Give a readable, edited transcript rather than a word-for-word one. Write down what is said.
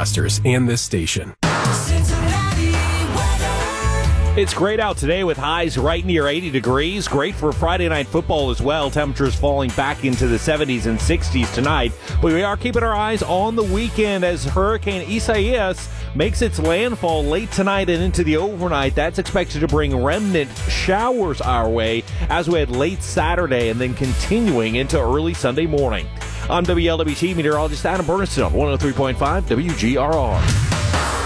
and this station. It's great out today with highs right near 80 degrees. Great for Friday night football as well. Temperatures falling back into the 70s and 60s tonight. But we are keeping our eyes on the weekend as Hurricane Isaias makes its landfall late tonight and into the overnight. That's expected to bring remnant showers our way as we head late Saturday and then continuing into early Sunday morning. I'm WLWT meteorologist Adam Bernstein on 103.5 WGRR.